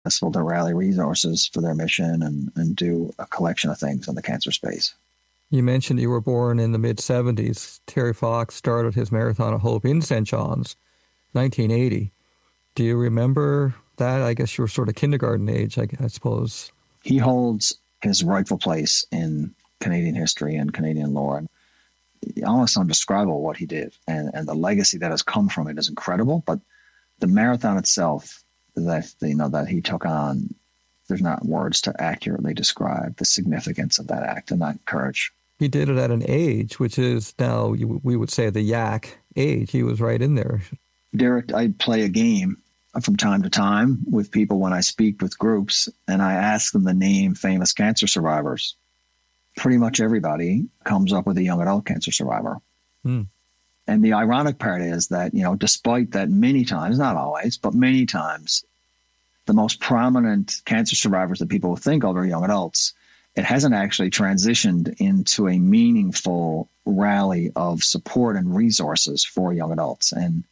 possible to rally resources for their mission and do a collection of things in the cancer space. You mentioned you were born in the mid-'70s. Terry Fox started his Marathon of Hope in St. John's, 1980. Do you remember that? I guess you were sort of kindergarten age, I suppose. He holds his rightful place in Canadian history and Canadian lore. Almost undescribable what he did. And the legacy that has come from it is incredible. But the marathon itself that he took on, there's not words to accurately describe the significance of that act and that courage. He did it at an age which is now, we would say, the yak age. He was right in there. Derek, I play a game from time to time with people when I speak with groups, and I ask them to name famous cancer survivors. Pretty much everybody comes up with a young adult cancer survivor. And the ironic part is that, despite that many times, not always, but many times, the most prominent cancer survivors that people will think of are young adults. It hasn't actually transitioned into a meaningful rally of support and resources for young adults. And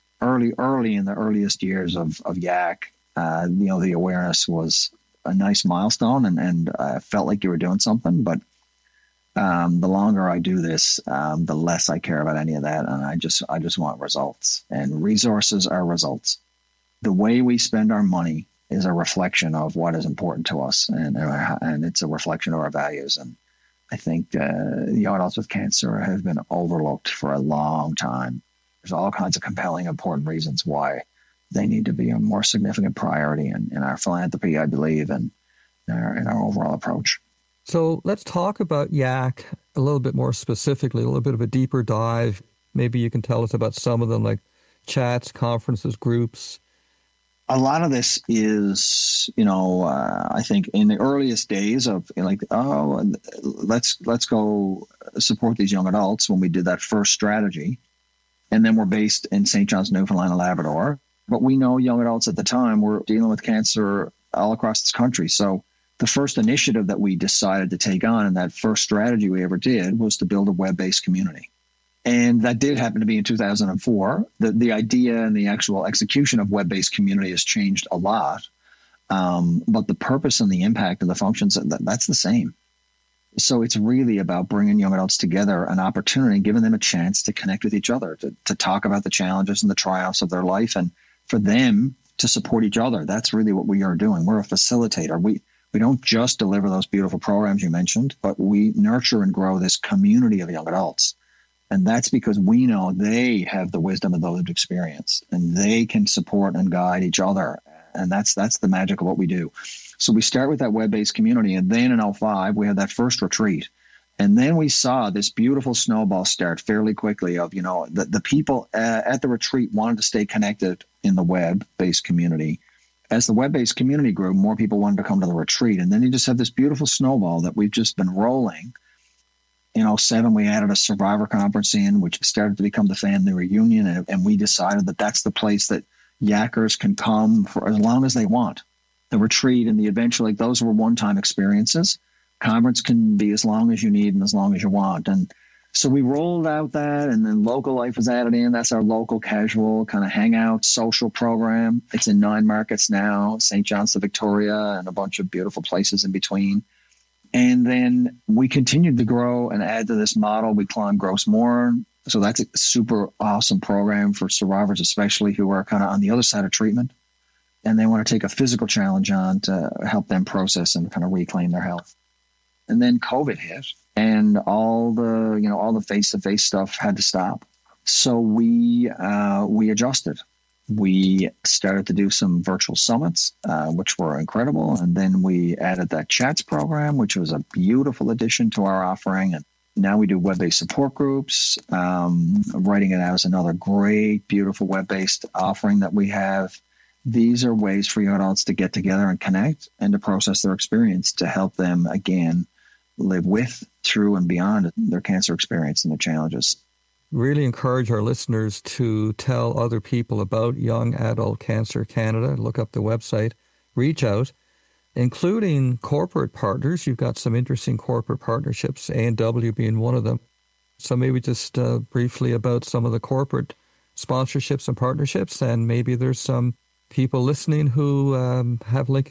early in the earliest years of YAC, the awareness was a nice milestone and I felt like you were doing something. But the longer I do this, the less I care about any of that. And I just want results, and resources are results. The way we spend our money is a reflection of what is important to us, and it's a reflection of our values. And I think the young adults with cancer have been overlooked for a long time. There's all kinds of compelling, important reasons why they need to be a more significant priority in our philanthropy, I believe, and in our overall approach. So let's talk about YAC a little bit more specifically, a little bit of a deeper dive. Maybe you can tell us about some of them, like chats, conferences, groups. A lot of this is, I think in the earliest days of let's go support these young adults when we did that first strategy. And then we're based in St. John's, Newfoundland and Labrador. But we know young adults at the time were dealing with cancer all across this country. So the first initiative that we decided to take on, and that first strategy we ever did, was to build a web-based community. And that did happen to be in 2004. The idea and the actual execution of web-based community has changed a lot. But the purpose and the impact of the functions, that's the same. So it's really about bringing young adults together, an opportunity, giving them a chance to connect with each other, to talk about the challenges and the triumphs of their life, and for them to support each other. That's really what we are doing. We're a facilitator. We don't just deliver those beautiful programs you mentioned, but we nurture and grow this community of young adults. And that's because we know they have the wisdom of the lived experience, and they can support and guide each other. And that's the magic of what we do. So we start with that web-based community, and then in 2005, we had that first retreat. And then we saw this beautiful snowball start fairly quickly of, the people at the retreat wanted to stay connected in the web-based community. As the web-based community grew, more people wanted to come to the retreat. And then you just have this beautiful snowball that we've just been rolling. In 2007, we added a survivor conference in, which started to become the family reunion. And we decided that that's the place that yackers can come for as long as they want. The retreat and the adventure, those were one-time experiences. Conference can be as long as you need and as long as you want. And so we rolled out that, and then Local Life was added in. That's our local casual kind of hangout social program. It's in 9 markets now, St. John's to Victoria and a bunch of beautiful places in between. And then we continued to grow and add to this model. We climbed Gross Mourne. So that's a super awesome program for survivors, especially who are kind of on the other side of treatment. And they want to take a physical challenge on to help them process and kind of reclaim their health. And then COVID hit, and all the face-to-face stuff had to stop. So we adjusted. We started to do some virtual summits, which were incredible. And then we added that chats program, which was a beautiful addition to our offering. And now we do web-based support groups. Writing It Out is another great, beautiful web-based offering that we have. These are ways for young adults to get together and connect and to process their experience to help them, again, live with, through, and beyond their cancer experience and their challenges. Really encourage our listeners to tell other people about Young Adult Cancer Canada. Look up the website, reach out, including corporate partners. You've got some interesting corporate partnerships, A&W being one of them. So maybe just briefly about some of the corporate sponsorships and partnerships, and maybe there's some people listening who have Lincoln